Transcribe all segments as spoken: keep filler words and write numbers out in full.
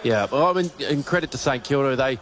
Yeah, well, I mean, and credit to St Kilda, they,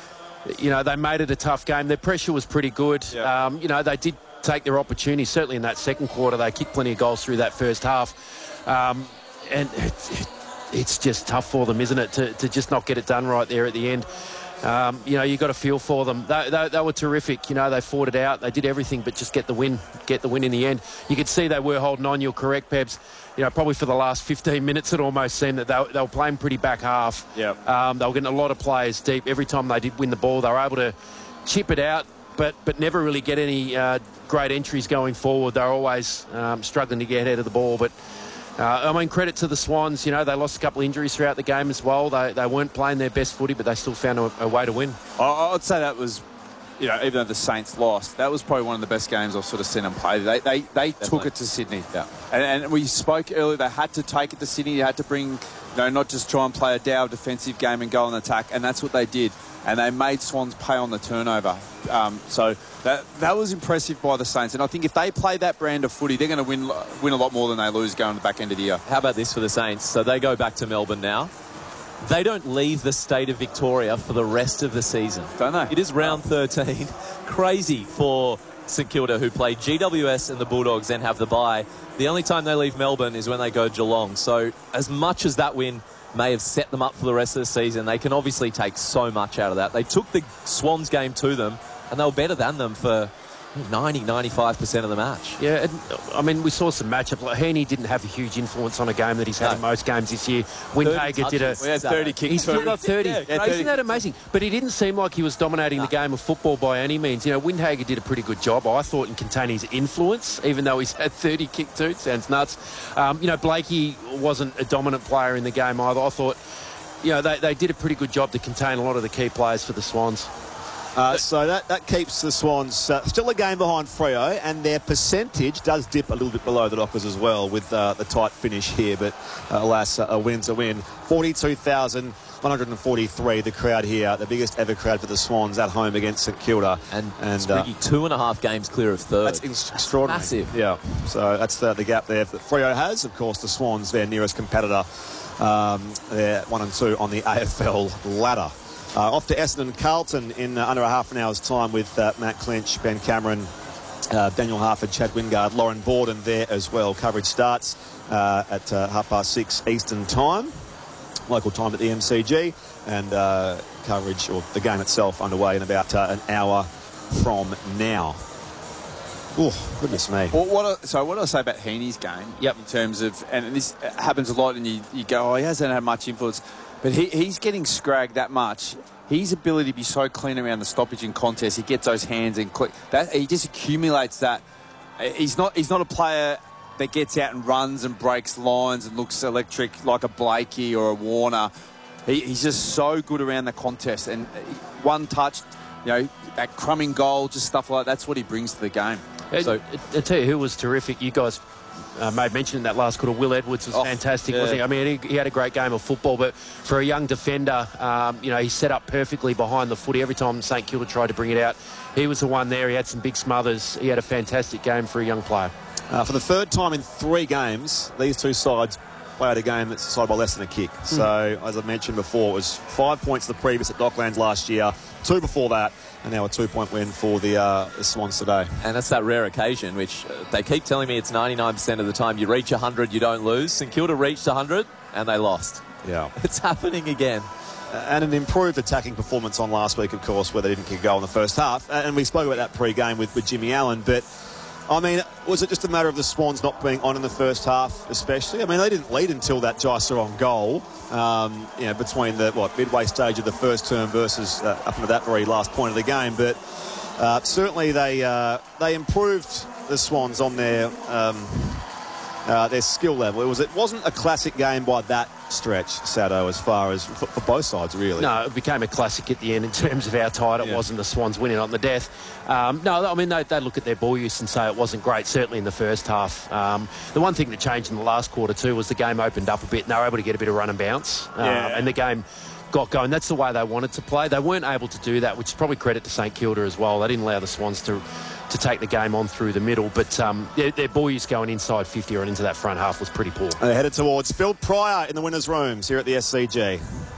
you know, they made it a tough game. Their pressure was pretty good. Yeah. Um, you know, they did take their opportunity, certainly in that second quarter. They kicked plenty of goals through that first half. Um, and it, it, it's just tough for them, isn't it, to, to just not get it done right there at the end. Um, you know, you got to feel for them. They, they, they were terrific. You know, they fought it out. They did everything but just get the win, get the win in the end. You could see they were holding on. You're correct, Pebs. You know, probably for the last fifteen minutes, it almost seemed that they, they were playing pretty back half. Yeah. Um, they were getting a lot of players deep. Every time they did win the ball, they were able to chip it out, but but never really get any uh, great entries going forward. They're always um, struggling to get ahead of the ball, but. Uh, I mean, credit to the Swans. You know, they lost a couple of injuries throughout the game as well. They, they weren't playing their best footy, but they still found a, a way to win. I, I'd say that was, you know, even though the Saints lost, that was probably one of the best games I've sort of seen them play. They they, they took it to Sydney. Yeah. And, and we spoke earlier, they had to take it to Sydney. They had to bring, you know, not just try and play a dour defensive game and go on attack, and that's what they did. And they made Swans pay on the turnover. Um, so that that was impressive by the Saints. And I think if they play that brand of footy, they're going to win win a lot more than they lose going to the back end of the year. How about this for the Saints? So they go back to Melbourne now. They don't leave the state of Victoria for the rest of the season. Don't they? It is round thirteen. Crazy for St Kilda, who play G W S and the Bulldogs, then have the bye. The only time they leave Melbourne is when they go Geelong. So as much as that win may have set them up for the rest of the season, they can obviously take so much out of that. They took the Swans game to them, and they were better than them for ninety, ninety-five percent of the match. Yeah, and, I mean, we saw some matchup. Like, Heaney didn't have a huge influence on a game that he's had No. in most games this year. Windhager did a... We had thirty kicks. He's still got thirty. Yeah, yeah, Isn't that amazing? But he didn't seem like he was dominating No. the game of football by any means. You know, Windhager did a pretty good job, I thought, in containing his influence, even though he's had thirty kick too. It sounds nuts. Um, you know, Blakey wasn't a dominant player in the game either. I thought, you know, they, they did a pretty good job to contain a lot of the key players for the Swans. Uh, so that, that keeps the Swans uh, still a game behind Freo, and their percentage does dip a little bit below the Dockers as well with uh, the tight finish here, but uh, alas, a win's a win. forty-two thousand one hundred forty-three, the crowd here, the biggest ever crowd for the Swans at home against St Kilda. And, and uh, two and a half games clear of third. That's ex- extraordinary. Massive. Yeah, so that's the, the gap there that Freo has. Of course, the Swans, their nearest competitor, um, they're one and two on the A F L ladder. Uh, off to Essendon Carlton in uh, under a half an hour's time with uh, Matt Clinch, Ben Cameron, uh, Daniel Harford, Chad Wingard, Lauren Borden there as well. Coverage starts uh, at uh, half past six Eastern time, local time at the M C G, and uh, coverage, or the game itself, underway in about uh, an hour from now. Oh, goodness me. Well, what I, so what I say about Heaney's game, Yep. in terms of, and this happens a lot, and you, you go, oh, he hasn't had much influence, but he, he's getting scragged that much. His ability to be so clean around the stoppage and contest, he gets those hands and click, that he just accumulates that. He's not he's not a player that gets out and runs and breaks lines and looks electric like a Blakey or a Warner. He, he's just so good around the contest, and one touch, you know, that crumbing goal, just stuff like that. That's what he brings to the game. So, I tell you who was terrific. You guys uh, made mention in that last quarter. Will Edwards was Oh, fantastic, yeah. wasn't he? I mean, he, he had a great game of football, but for a young defender, um, you know, he set up perfectly behind the footy. Every time St Kilda tried to bring it out, he was the one there. He had some big smothers. He had a fantastic game for a young player. Uh, for the third time in three games, these two sides played a game that's decided by less than a kick. Mm. So, as I mentioned before, it was five points the previous at Docklands last year, two before that, and now a two-point win for the, uh, the Swans today. And that's that rare occasion, which uh, they keep telling me it's ninety-nine percent of the time. You reach one hundred, you don't lose. St Kilda reached one hundred, and they lost. Yeah. It's happening again. Uh, and an improved attacking performance on last week, of course, where they didn't kick a goal in the first half. Uh, and we spoke about that pre-game with, with Jimmy Allen, but I mean, was it just a matter of the Swans not being on in the first half, especially? I mean, they didn't lead until that Jaisaron goal, um, you know, between the, what, midway stage of the first term versus uh, up into that very last point of the game. But uh, certainly they uh, they improved the Swans on their um, uh, their skill level. It was it wasn't a classic game by that stretch, Sado, as far as for, for both sides, really. No, it became a classic at the end in terms of how tight it Yeah. was and the Swans winning on the death. Um, no, I mean, they, they look at their ball use and say it wasn't great, certainly in the first half. Um, the one thing that changed in the last quarter too was the game opened up a bit and they were able to get a bit of run and bounce. Um, Yeah. And the game got going. That's the way they wanted to play. They weren't able to do that, which is probably credit to St Kilda as well. They didn't allow the Swans to to take the game on through the middle, but um, their, their ball use going inside fifty or into that front half was pretty poor. They're headed towards Phil Pryor in the winners' rooms here at the S C G.